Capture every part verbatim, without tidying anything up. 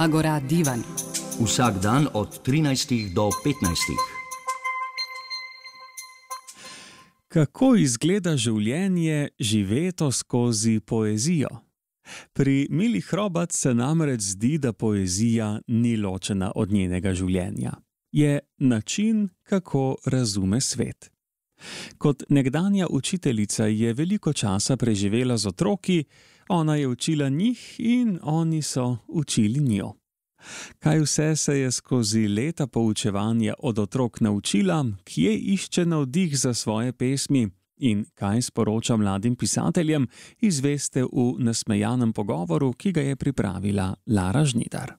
Agora divan. Vsak dan od trinajstih do petnajstih. Kako izgleda življenje živeto skozi poezijo? Pri Mili Hrobat se namreč zdi, da poezija ni ločena od njenega življenja. Je način, kako razume svet. Kot nekdanja učiteljica je veliko časa preživela z otroki, ona je učila njih in oni so učili njo. Kaj vse se je skozi leta poučevanja od otrok naučila, kje išče navdih za svoje pesmi in kaj sporoča mladim pisateljem, izveste v nasmejanem pogovoru, ki ga je pripravila Lara Žnidar.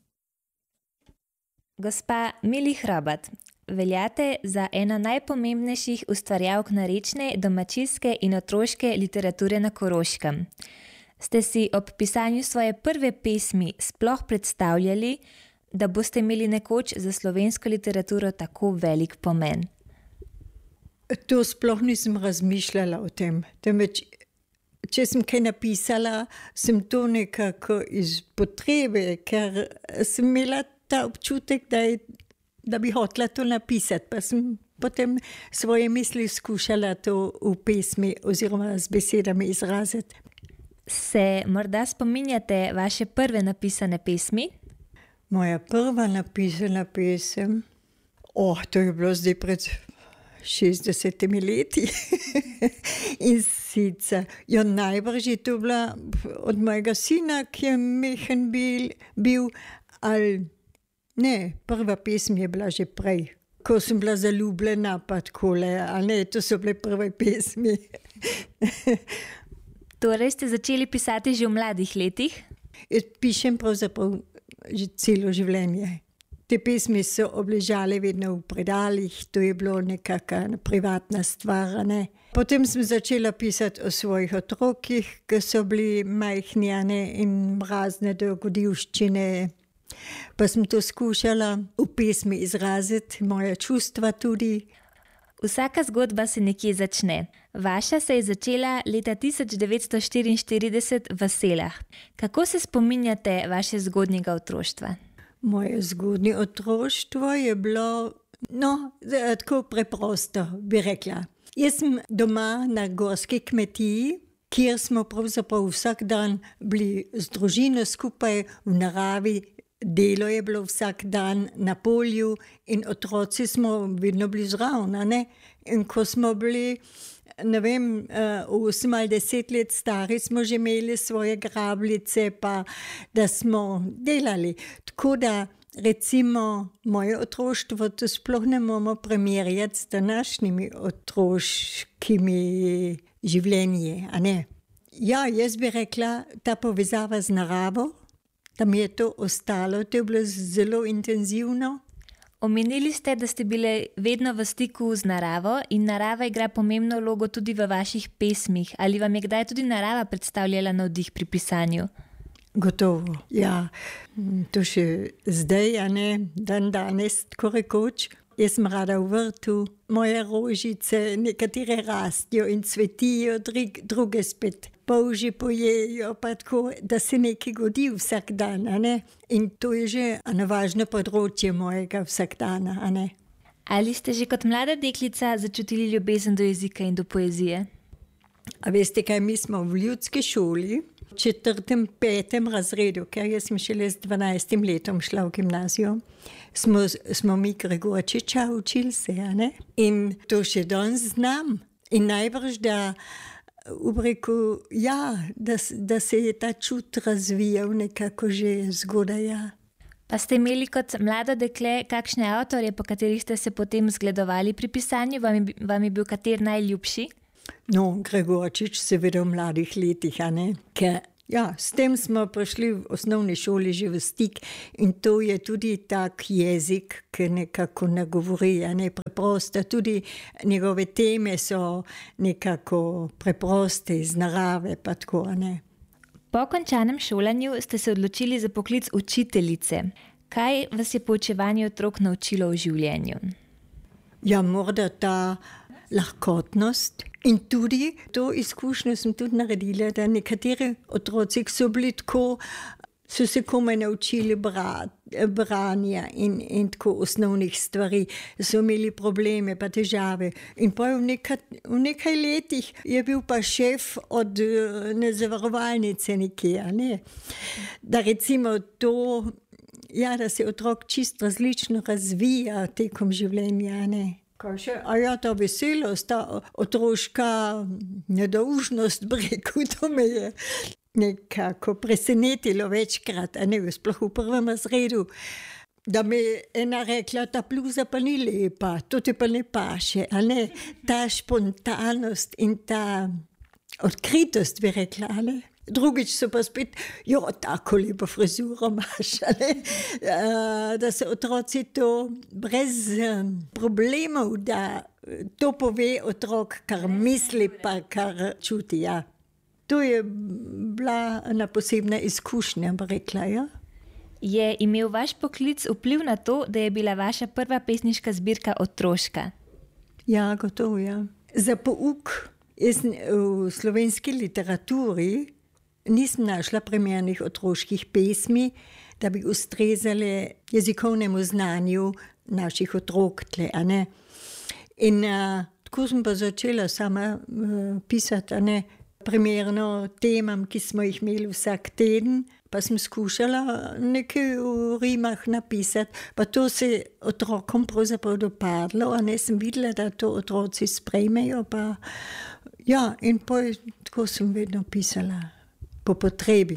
Gospa Mili Hrobat, veljate za eno najpomembnejših ustvarjalk narečne, domačijske in otroške literature na Koroškem. Ste si ob pisanju svoje prve pesmi sploh predstavljali, da boste imeli nekoč za slovensko literaturo tako velik pomen? To sploh nisem razmišljala o tem. Temveč, če sem kaj napisala, sem to nekako iz potrebe, ker sem imela ta občutek, da, je, da bi hotela to napisati, pa sem potem svoje misli skušala to v pesmi oziroma z besedami izraziti. Se morda spominjate vaše prve napisane pesmi? Moja prva napisana pesem? Oh, to je bilo zdaj pred šestdesetimi leti. In sicer, jo najbrž je to bila od mojega sina, ki je mehen bil, bil, ali ne, prva pesem je bila že prej, ko sem bila zaljubljena, pa takole, ali ne, to so bile prve pesmi. Torej ste začeli pisati že v mladih letih? Jaz pišem pravzaprav že celo življenje. Te pesmi so obležale vedno v predalih, to je bilo nekakšna privatna stvar, ne. Potem sem začela pisati o svojih otrokih, ki so bili majhni, ne, in razne dogodivščine. Pa sem to skušala v pesmi izraziti, moja čustva tudi. Vsaka zgodba se nekje začne. Vaša se je začela leta tisoč devetsto štiriinštirideset v Selah. Kako se spominjate vaše zgodnjega otroštva? Moje zgodnje otroštvo je bilo, no, tako preprosto, bi rekla. Jaz sem doma na gorski kmetiji, kjer smo pravzaprav vsak dan bili z družino skupaj v naravi. Delo je bilo vsak dan na polju in otroci smo vedno bili zraven, ne? In ko smo bili, ne vem, osem ali deset let stari, smo že imeli svoje grabljice, pa da smo delali. Tako da, recimo, moje otroštvo to sploh ne moramo primerjati s današnjimi otroškimi življenji, a ne? Ja, jaz bi rekla, ta povezava z naravo, da mi je to ostalo, to je bilo zelo intenzivno. Omenili ste, da ste bile vedno v stiku z naravo in narava igra pomembno vlogo tudi v vaših pesmih. Ali vam je kdaj tudi narava predstavljala navdih pri pisanju? Gotovo, ja. To še zdaj, a ne, dan danes, tako rekoč. Jaz sem rada v vrtu, moje rožice, nekatere rastijo in cvetijo, druge spet polži pojejo, pa tako, da se nekaj godi vsak dan, a ne. In to je že eno važno področje mojega vsakdana, a ne. Ali ste že kot mlada deklica začutili ljubezen do jezika in do poezije? A veste kaj, mi smo v ljudski šoli, v četrtem, petem razredu, ker jaz sem šele z dvanajstim letom šla v gimnazijo, smo, smo mi Gregorčiča učili se, a ne? In to še danes znam. In najbrž, da v reku, ja, da, da se je ta čut razvijal nekako že zgodaj, ja. Pa ste imeli kot mlado dekle kakšne avtorje, po katerih ste se potem zgledovali pri pisanju? Vam je, vam je bil kater najljubši? No, Gregorčič seveda v mladih letih, a ne? Ker, ja, s tem smo prišli v osnovni šoli že v stik in to je tudi tak jezik, ki nekako nagovori, a ne, preprosto. Tudi njegove teme so nekako preproste iz narave, pa tako, a ne. Po končanem šolanju ste se odločili za poklic učiteljice. Kaj vas je poučevanje otrok naučilo v življenju? Ja, morda ta lahkotnost in tudi to izkušnjo sem tudi naredila, da nekateri otroci so bili tako so se komaj naučili brat, branja in, in tako osnovnih stvari. So imeli probleme pa težave. In pa v, neka, v nekaj letih je bil pa šef od ne zavarovalnice nekje. Ne? Da recimo to, ja, da se otrok čisto različno razvija tekom življenja. Ne? Kaj še? A ja, ta veselost, ta otroška nedolžnost, breku, to me je nekako presenetilo večkrat, a ne, sploh v prvem razredu, da mi je ena rekla, ta bluza pa ni lepa, to te pa ne paše, a ne, ta spontanost in ta odkritost, bi rekla, a ne. Drugič so pa spet, jo, tako lepo frizuro imaš, a ne, da se otroci to brez problemov, da to pove otrok, kar misli pa kar čuti, ja. To je bila ena posebna izkušnja, bi rekla, ja. Je imel vaš poklic vpliv na to, da je bila vaša prva pesniška zbirka otroška? Ja, gotovo, ja. Za pouk jaz v slovenski literaturi nisem našla primernih otroških pesmi, da bi ustrezale jezikovnemu znanju naših otrok tle, a ne. In uh, tako sem pa začela sama uh, pisati, a ne, primerno temam, ki smo jih imeli vsak teden, pa sem skušala nekaj v rimah napisati, pa to se otrokom pravzaprav dopadlo, a ne, sem videla, da to otroci sprejmejo, pa ja, in poj, tako sem vedno pisala, po potrebi.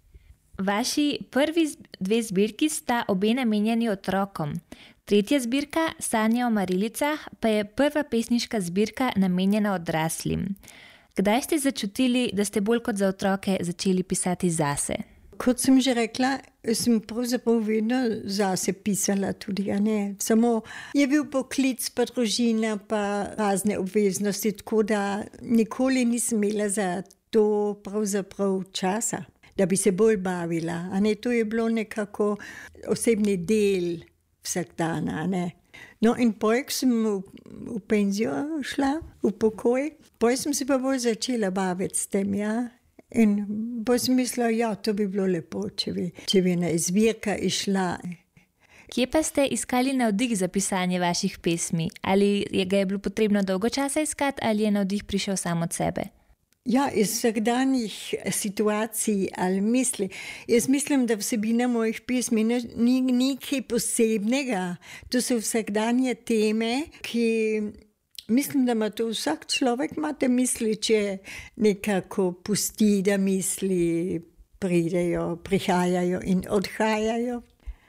Vaši prvi dve zbirki sta obe namenjeni otrokom. Tretja zbirka, Sanje o marilicah, pa je prva pesniška zbirka namenjena odraslim. Kdaj ste začutili, da ste bolj kot za otroke začeli pisati zase? Kot sem že rekla, sem pravzaprav vedno zase pisala tudi, a ne. Samo je bil poklic, pa družina, pa razne obveznosti, tako da nikoli nisem imela za to pravzaprav časa, da bi se bolj bavila, a ne. To je bilo nekako osebni del vsak dan, a ne. No, in pojk sem v, v penzijo šla, v pokoj, poj sem se pa bolj začela baviti s tem, ja. In poj sem mislila, ja, to bi bilo lepo, če bi, če bi ena izbirka išla. Kje pa ste iskali navdih za pisanje vaših pesmi? Ali je ga je bilo potrebno dolgo časa iskati, ali je navdih prišel sam od sebe? Ja, iz vsakdanjih situacij ali misli. Jaz mislim, da vsebina mojih pesmi ni nekaj posebnega. To so vsakdanje teme, ki mislim, da ima to vsak človek, ima te misli, če nekako pusti, da misli pridejo, prihajajo in odhajajo.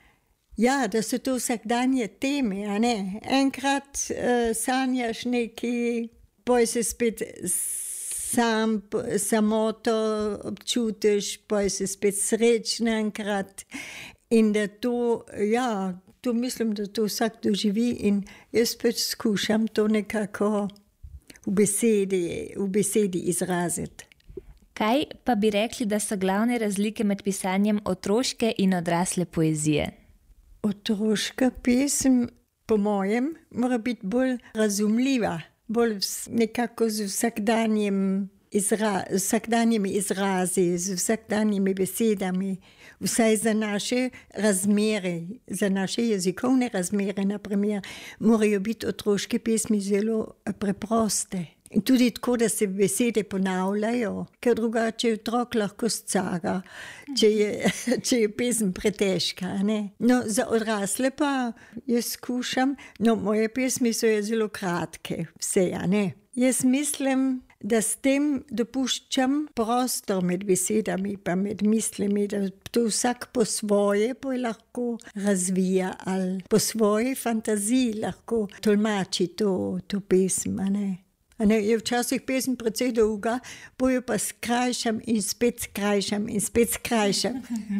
Ja, da so to vsakdanje teme, a ne. Enkrat uh, sanjaš nekaj, poj se spet sam, samoto občutiš, poj se spet srečna enkrat. In da to, ja, to mislim, da to vsak doživi in jaz pač skušam to nekako v besedi, v besedi izraziti. Kaj pa bi rekli, da so glavne razlike med pisanjem otroške in odrasle poezije? Otroška pesem, po mojem, mora biti bolj razumljiva, bolj nekako z vsakdanjem izra, vsakdanjimi izrazi, z vsakdanjimi besedami, vsaj za naše razmere, za naše jezikovne razmere, naprimer, morajo biti otroške pesmi zelo preproste. In tudi tako, da se besede ponavljajo, ker drugače otrok lahko scaga, če je, če je pesem pretežka. Ne? No, za odrasle pa jaz skušam, no, moje pesmi so zelo kratke, vse, a ne. Jaz mislim, da s tem dopuščam prostor med besedami pa med mislimi, da to vsak po svoje pa lahko razvija ali po svoji fantaziji lahko tolmači to, to pesem, a ne. A ne, je včasih pesem precej dolga, pojo pa skrajšam in spet skrajšam in spet skrajšam.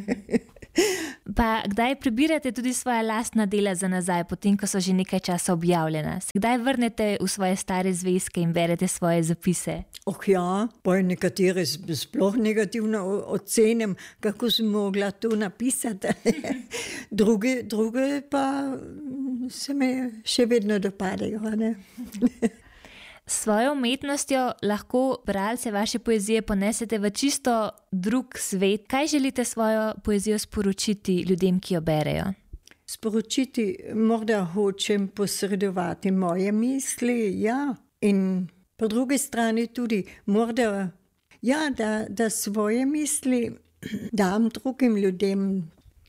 Pa kdaj prebirate tudi svoja lastna dela za nazaj, potem ko so že nekaj časa objavljena? Kdaj vrnete v svoje stare zvezke in berete svoje zapise? Oh ja, pa nekatere sploh negativno ocenim, kako sem mogla to napisati. druge, druge pa se me še vedno dopadajo, ne? S svojo umetnostjo lahko bralce vaše poezije ponesete v čisto drug svet. Kaj želite svojo poezijo sporočiti ljudem, ki jo berejo? Sporočiti morda hočem posredovati moje misli, ja, in po drugi strani tudi morda, ja, da, da svoje misli dam drugim ljudem.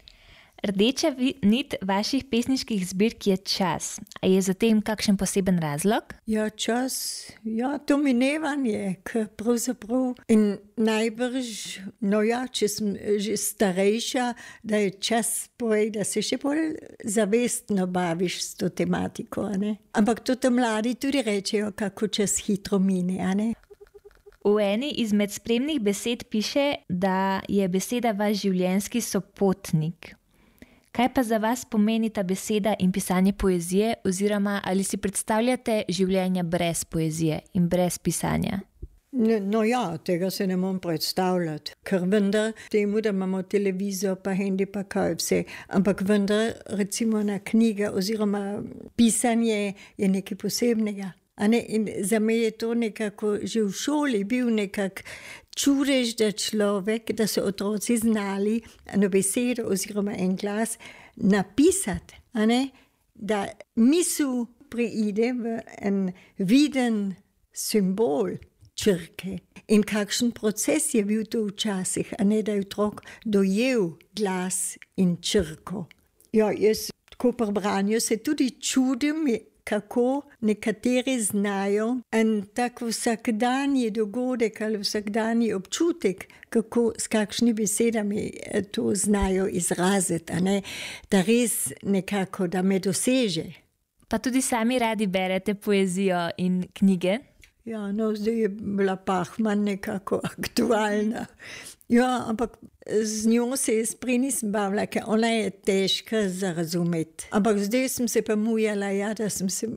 Rdeča nit vaših pesniških zbirk je čas. A je za tem kakšen poseben razlog? Ja, čas, ja, to minevanje, ker pravzaprav in najbrž, no ja, če sem že starejša, da je čas poj, da se še bolj zavestno baviš s to tematiko, a ne? Ampak to mladi tudi rečejo, kako čas hitro mine, a ne? V eni izmed spremnih besed piše, da je beseda vaš življenjski sopotnik. Kaj pa za vas pomeni ta beseda in pisanje poezije, oziroma ali si predstavljate življenje brez poezije in brez pisanja? No, no ja, tega se ne morem predstavljati, ker vendar temu, da imamo televizijo, pa hendi, pa kaj vse, ampak vendar recimo na knjige oziroma pisanje je nekaj posebnega. A ne, in za me je to nekako že v šoli bil nekak čudež, da človek, da so otroci znali eno besedo oziroma en glas napisati, a ne, da misel preide v en viden simbol črke. In kakšen proces je bil to včasih, a ne, da je otrok dojel glas in črko. Ja, jaz tako pri branju se tudi čudim, kako nekateri znajo en tak vsakdanji dogodek ali vsakdanji občutek, kako s kakšnimi besedami to znajo izraziti, a ne, da res nekako, da me doseže. Pa tudi sami radi berete poezijo in knjige? Ja, no, zdaj je bila Pahman nekako aktualna. Ja, ampak z njo se jaz prej nisem bavila, ker ona je težka za razumeti. Ampak zdaj sem se pa mujala, ja, da sem se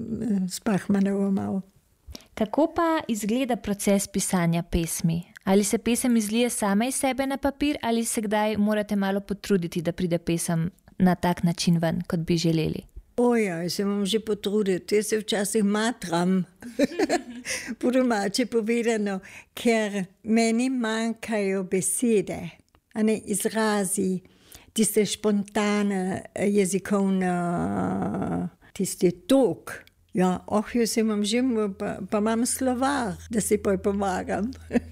s Pahmanovo malo. Kako pa izgleda proces pisanja pesmi? Ali se pesem izlije sama iz sebe na papir, ali se kdaj morate malo potruditi, da pride pesem na tak način ven, kot bi želeli? Oja, se bom že potruditi, jaz se včasih matram, po domače povedano, ker meni manjkajo besede, a ne izrazi, tiste spontane jezikovne, tiste tok. Ja, oh, jaz se imam že, pa, pa imam slovar, da si pa pomagam.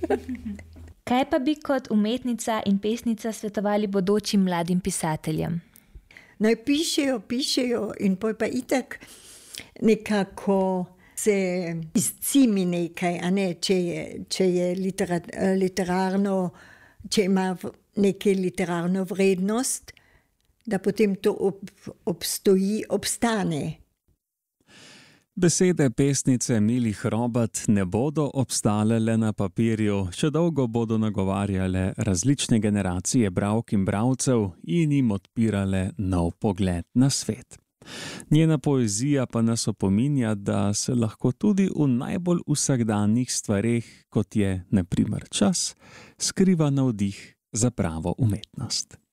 Kaj pa bi kot umetnica in pesnica svetovali bodočim mladim pisateljem? Naj pišejo, pišejo in poj pa itak nekako se izcimi nekaj, a ne, če je, če je literar, literarno, če ima nekaj literarno vrednost, da potem to ob, obstoji, obstane. Besede pesnice Mili Hrobat ne bodo obstale le na papirju, še dolgo bodo nagovarjale različne generacije bralk in bralcev in jim odpirale nov pogled na svet. Njena poezija pa nas opominja, da se lahko tudi v najbolj vsakdanjih stvareh, kot je na primer čas, skriva navdih za pravo umetnost.